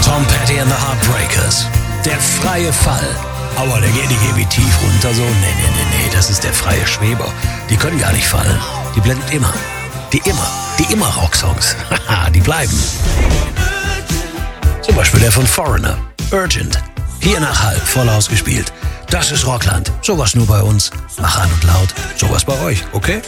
Tom Petty and the Heartbreakers. Der freie Fall. Aua, der geht nicht ewig tief runter so. Nee, das ist der freie Schweber. Die können gar nicht fallen. Die blendet immer. Die immer Rocksongs. Haha, die bleiben. Zum Beispiel der von Foreigner. Urgent. Hier nach halb, voll ausgespielt. Das ist Rockland. Sowas nur bei uns. Mach an und laut. Sowas bei euch, okay?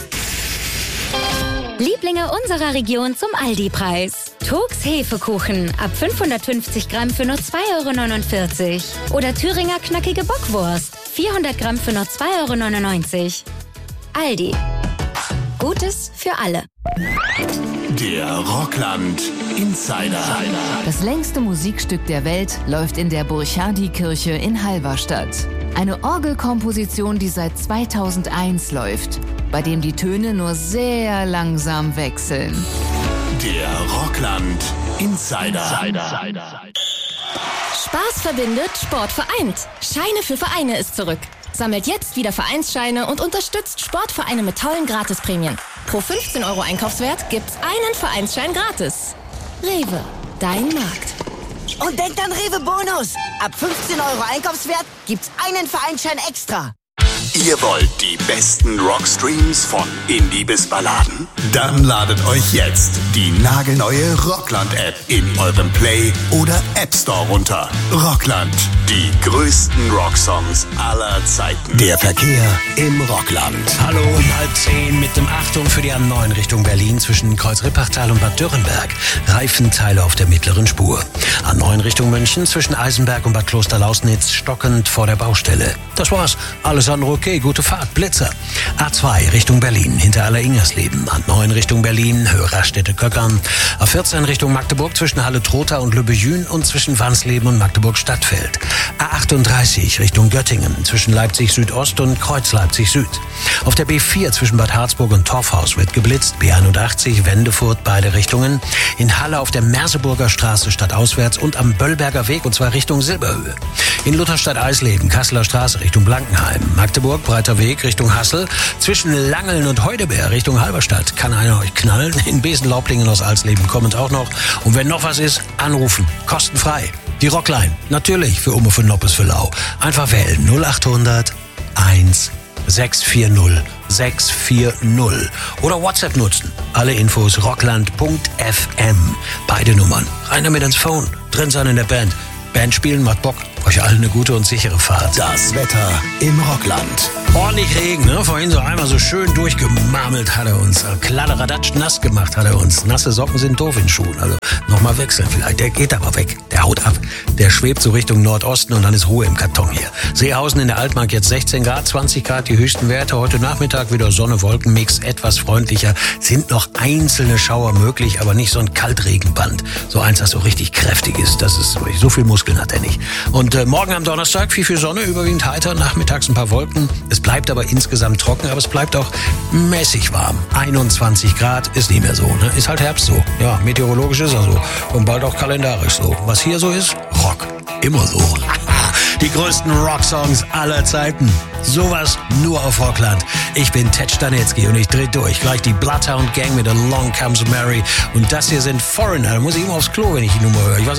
Lieblinge unserer Region zum Aldi-Preis. Turks Hefekuchen ab 550 Gramm für nur 2,49 €. Oder Thüringer knackige Bockwurst. 400 Gramm für nur 2,99 €. Aldi. Gutes für alle. Der Rockland Insider. Das längste Musikstück der Welt läuft in der Burchardikirche in Halberstadt. Eine Orgelkomposition, die seit 2001 läuft, bei dem die Töne nur sehr langsam wechseln. Der Rockland Insider. Spaß verbindet, Sport vereint. Scheine für Vereine ist zurück. Sammelt jetzt wieder Vereinsscheine und unterstützt Sportvereine mit tollen Gratisprämien. Pro 15 € Einkaufswert gibt's einen Vereinsschein gratis. Rewe, dein Markt. Und denkt an Rewe Bonus. Ab 15 € Einkaufswert gibt's einen Vereinsschein extra. Ihr wollt die besten Rockstreams von Indie bis Balladen? Dann ladet euch jetzt die nagelneue Rockland-App in eurem Play- oder App Store runter. Rockland, die größten Rocksongs aller Zeiten. Der Verkehr im Rockland. Hallo, um 9:30 mit dem Achtung für die A9 Richtung Berlin zwischen Kreuz-Rippachtal und Bad Dürrenberg. Reifenteile auf der mittleren Spur. A9 Richtung München zwischen Eisenberg und Bad Klosterlausnitz stockend vor der Baustelle. Das war's. Alles andere okay, gute Fahrt, Blitzer. A2 Richtung Berlin hinter Aller-Ingersleben. A9 Richtung Berlin, Höhe Raststätte-Köckern. A14 Richtung Magdeburg zwischen Halle-Trotha und Lübbejün und zwischen Wansleben und Magdeburg-Stadtfeld. A38 Richtung Göttingen zwischen Leipzig Südost und Kreuz Leipzig Süd. Auf der B4 zwischen Bad Harzburg und Torfhaus wird geblitzt. B81 Wendefurt beide Richtungen. In Halle auf der Merseburger Straße stadtauswärts und am Böllberger Weg und zwar Richtung Silberhöhe. In Lutherstadt-Eisleben, Kasseler Straße Richtung Blankenheim. Magdeburg, Breiter Weg Richtung Hassel. Zwischen Langeln und Heudeberg Richtung Halberstadt. Kann einer euch knallen? In Besenlaublingen aus Alsleben kommend auch noch. Und wenn noch was ist, anrufen. Kostenfrei. Die Rockline. Natürlich für Umme, für Noppes, für Lau. Einfach wählen. 0800 1 640 640. Oder WhatsApp nutzen. Alle Infos rockland.fm. Beide Nummern. Rein damit ins Phone. Drin sein in der Band. Band spielen macht Bock. Euch allen eine gute und sichere Fahrt. Das Wetter im Rockland. Ordentlich Regen, ne? Vorhin so einmal so schön durchgemarmelt hat er uns. Kladderadatsch nass gemacht hat er uns. Nasse Socken sind doof in Schuhen. Also nochmal wechseln vielleicht. Der geht aber weg. Der haut ab. Der schwebt so Richtung Nordosten und dann ist Ruhe im Karton hier. Seehausen in der Altmark jetzt 16 Grad, 20 Grad die höchsten Werte. Heute Nachmittag wieder Sonne-Wolken-Mix, etwas freundlicher. Sind noch einzelne Schauer möglich, aber nicht so ein Kaltregenband. So eins, das so richtig kräftig ist. Das ist so viel Muskeln hat er nicht. Und morgen am Donnerstag viel Sonne, überwiegend heiter, nachmittags ein paar Wolken. Es bleibt aber insgesamt trocken, aber es bleibt auch mäßig warm. 21 Grad ist nicht mehr so, ne? Ist halt Herbst so. Ja, meteorologisch ist er so. Und bald auch kalendarisch so. Was hier so ist? Rock. Immer so. Die größten Rocksongs aller Zeiten. Sowas nur auf Rockland. Ich bin Ted Stanitzky und ich dreh durch. Gleich die Bloodhound Gang mit Along Comes Mary. Und das hier sind Foreigner. Da muss ich immer aufs Klo, wenn ich die Nummer höre. Ich weiß